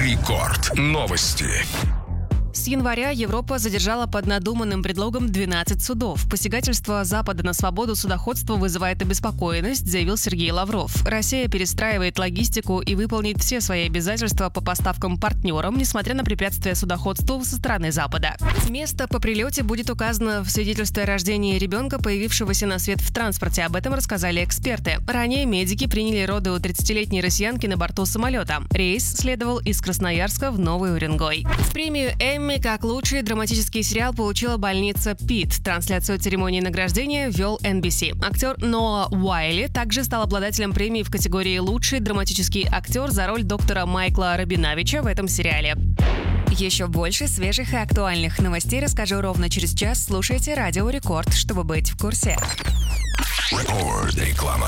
Рекорд. Новости. С января Европа задержала под надуманным предлогом 12 судов. Посягательство Запада на свободу судоходства вызывает обеспокоенность, заявил Сергей Лавров. Россия перестраивает логистику и выполнит все свои обязательства по поставкам партнерам, несмотря на препятствия судоходству со стороны Запада. Место по прилете будет указано в свидетельстве о рождении ребенка, появившегося на свет в транспорте. Об этом рассказали эксперты. Ранее медики приняли роды у 30-летней россиянки на борту самолета. Рейс следовал из Красноярска в Новый Уренгой. Премию Эмми как лучший драматический сериал получила «Больница Пит». Трансляцию церемонии награждения вел NBC. Актер Ноа Уайли также стал обладателем премии в категории «Лучший драматический актер» за роль доктора Майкла Рабиновича в этом сериале. Еще больше свежих и актуальных новостей расскажу ровно через час. Слушайте Радио Рекорд, чтобы быть в курсе. Реклама.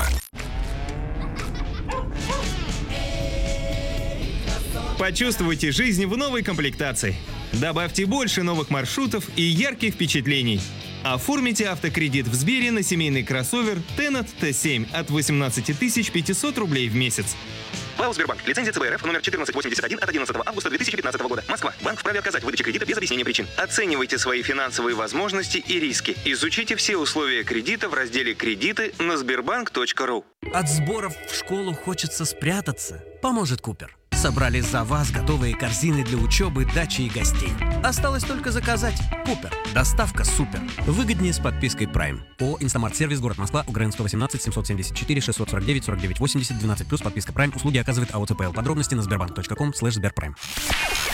Почувствуйте жизнь в новой комплектации. Добавьте больше новых маршрутов и ярких впечатлений. Оформите автокредит в Сбере на семейный кроссовер Tenat T7 от 18 500 рублей в месяц. ПАО «Сбербанк». Лицензия ЦБРФ номер 1481 от 11 августа 2015 года. Москва. Банк вправе отказать в выдаче кредита без объяснения причин. Оценивайте свои финансовые возможности и риски. Изучите все условия кредита в разделе «Кредиты» на sberbank.ru. От сборов в школу хочется спрятаться. Поможет Купер. Собрали за вас готовые корзины для учебы, дачи и гостей. Осталось только заказать. Купер. Доставка супер. Выгоднее с подпиской Prime. ООО «Инстамарт Сервис», город Москва, УГРН 118 774 649 49 80 12+, подписка Prime. Услуги оказывает АО ЦПЛ. Подробности на sberbank.com/sberprime.